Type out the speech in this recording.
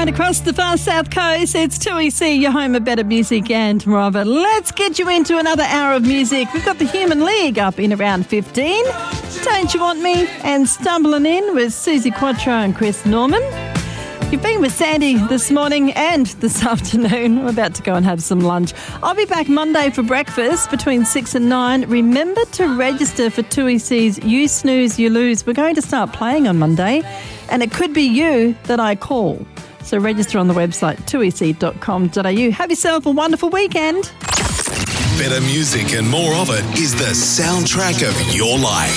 right across the far south coast. It's 2EC, your home of better music and more of it. Let's get you into another hour of music. We've got the Human League up in around 15. Don't You Want Me? And Stumbling In with Susie Quattro and Chris Norman. You've been with Sandy this morning and this afternoon. We're about to go and have some lunch. I'll be back Monday for breakfast between 6 and 9. Remember to register for 2EC's You Snooze, You Lose. We're going to start playing on Monday, and it could be you that I call. So register on the website 2ec.com.au. Have yourself a wonderful weekend. Better music and more of it is the soundtrack of your life.